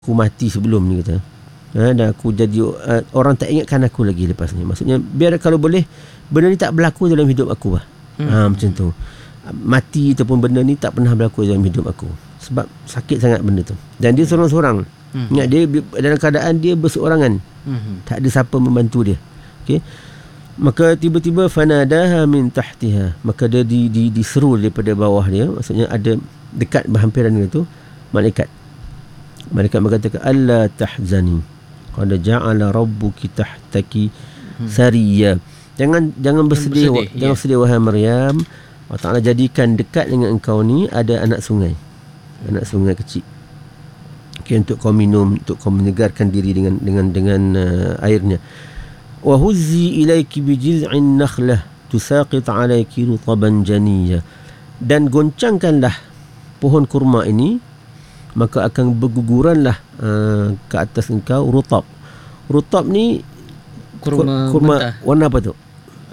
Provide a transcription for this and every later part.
aku mati sebelum ni kata. Dan aku jadi orang tak ingatkan aku lagi lepas ni. Maksudnya biar kalau boleh benda ni tak berlaku dalam hidup aku lah. Macam tu. Mati ataupun benda ni tak pernah berlaku dalam hidup aku. Sebab sakit sangat benda tu. Dan dia seorang-seorang. Ingat dia dalam keadaan dia berseorangan. Tak ada siapa membantu dia. Okey. Maka tiba-tiba fanadaha min tahtiha. Maka dia diseru daripada bawah dia. Maksudnya ada dekat berhampiran dia tu malaikat. Malaikat mengatakan alla tahzani qad ja'ala rabbuki tahtaki sariya. Jangan bersedih. Jangan bersedih wahai Maryam. Allah Ta'ala jadikan dekat dengan engkau ni ada anak sungai. Anak sungai kecil. Okay, untuk kau minum, untuk kau menyegarkan diri dengan airnya. Wa huzzi ilayki bi jiz'in nakhlah tusaqit alayki rutaban janiyya. Dan goncangkanlah pohon kurma ini, maka akan berguguranlah ke atas engkau rutab. Rutab ni kurma warna apa tu?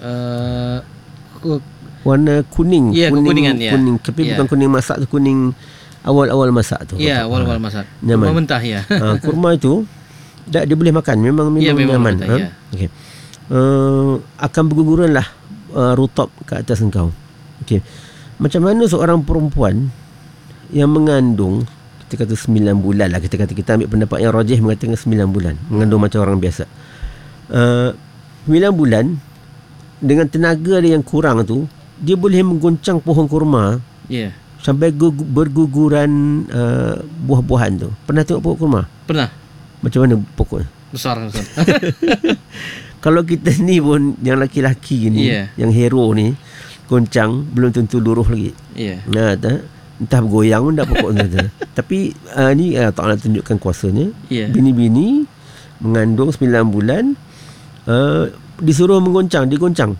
Warna kuning. Ya, kuningan, kuning. Tapi bukan kuning masak tu, kuning awal-awal masak tu. Ya, awal-awal masak. Kurma mentah ya. Kurma itu dia boleh makan, memang nyaman. Mentah, ya. Okey. Akan berguguranlah rutab ke atas engkau. Okey. Macam mana seorang perempuan yang mengandung, kita kata 9 bulan lah, kita ambil pendapat yang rajih mengatakan 9 bulan mengandung macam orang biasa. 9 bulan dengan tenaga dia yang kurang tu, dia boleh menggoncang pohon kurma sampai berguguran buah-buahan tu. Pernah tengok pokok kurma? Pernah. Macam mana pokoknya? Besar. Kalau kita ni pun yang laki-laki ni, yang hero ni goncang, belum tentu luruh lagi. Entah bergoyang pun tak pokok tu. Tapi ni Allah tunjukkan kuasanya. Bini-bini mengandung 9 bulan disuruh digoncang.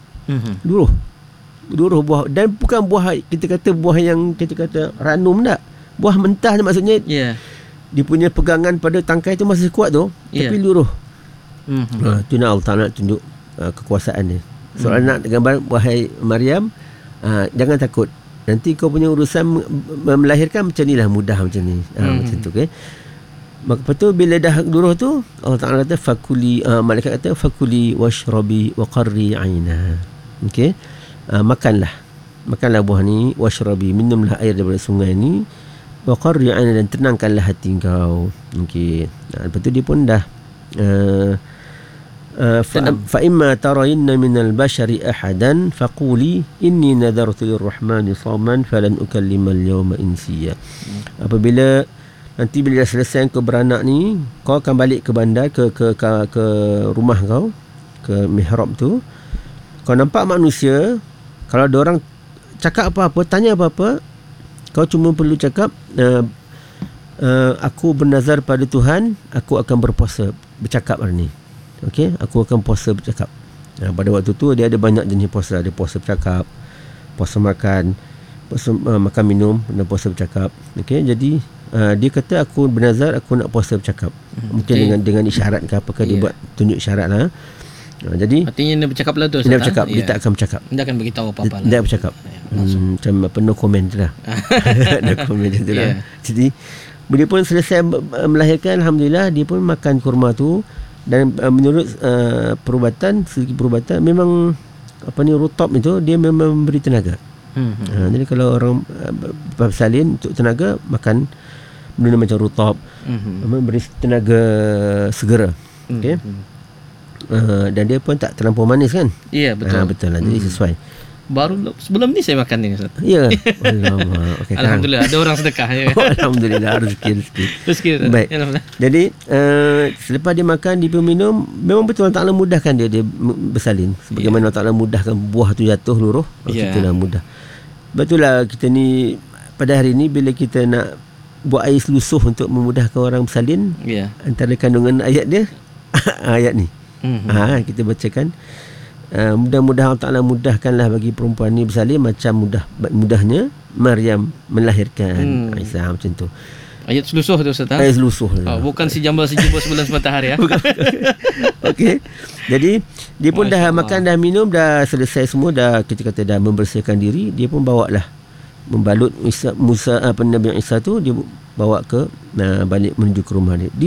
Luruh buah. Dan bukan buah, kita kata buah yang kita kata ranum tak. Buah mentah tu maksudnya. Dia punya pegangan pada tangkai tu masih kuat tu, tapi luruh. Tu nak Allah Ta'ala tunjuk kekuasaan dia. Soalan nak gambar, wahai Maryam, jangan takut. Nanti kau punya urusan melahirkan macam ni lah, mudah macam ni. Macam tu, okay? Maka lepas tu bila dah luruh tu, Allah Ta'ala kata fakuli, malaikat kata fakuli washrabi wa qarri aina. Okey. Makanlah buah ni, washrabi, minumlah air daripada sungai ni, wa qarri aina, dan tenangkanlah hati kau. Okey. Lepas tu dia pun dah fa imma tarayinna minal bashari ahadan faquli inni nadartu lirrahmani sawman falan ukallima al-yawma insiya. Apabila nanti bila dah selesai kau beranak ni, kau akan balik ke bandar, ke rumah kau, ke mihrab tu. Kau nampak manusia, kalau ada orang cakap apa-apa, tanya apa-apa, kau cuma perlu cakap aku bernazar pada Tuhan, aku akan bercakap hari ni. Okey, aku akan puasa bercakap. Pada waktu tu dia ada banyak jenis puasa. Ada puasa bercakap, puasa makan, puasa makan minum, dan puasa bercakap. Okey, jadi dia kata aku bernazar aku nak puasa bercakap. Mungkin dengan isyarat ke apakah dia buat tunjuk isyarat lah. Jadi artinya dia bercakap lah tu. Dia bercakap, dia tak akan bercakap. Dia akan beritahu apa-apa lah. Dia bercakap. Macam apa, no comment lah. No comment macam tu lah. Jadi dia pun selesai melahirkan, alhamdulillah, dia pun makan kurma tu. Dan menurut segi perubatan memang rutab itu dia memang memberi tenaga. Jadi kalau orang bersalin untuk tenaga, makan benda macam rutab, memberi tenaga segera. Okey. Dan dia pun tak terlampau manis kan? Ya, betul. Betul lah. Jadi sesuai. Baru sebelum ni saya makan ni, Ustaz. Ya. Okay, alhamdulillah ada orang sedekah ya. Alhamdulillah, rezeki. Baik. Alhamdulillah. Jadi selepas dia makan, dia pun minum, memang betul Allah Ta'ala mudahkan dia bersalin. Sebagaimana Allah Ta'ala mudahkan buah tu jatuh luruh, itulah mudah. Betul lah, kita ni pada hari ni bila kita nak buat air selusuh untuk memudahkan orang bersalin, antara kandungan ayat dia ayat ni. Kita bacakan. Mudah-mudahan Allah Ta'ala mudahkanlah bagi perempuan ni bersalin macam mudahnya Maryam melahirkan Isa, macam tu. Ayat selusuh tu, Ustaz. Ayat selusuh. Bukan si jambal sebulan sematahari ya. Okey. Jadi dia pun dah makan, dah minum, dah selesai semua, dah kita kata dah membersihkan diri, dia pun bawalah membalut Nabi Isa tu, dia bawa ke balik menuju ke rumah dia.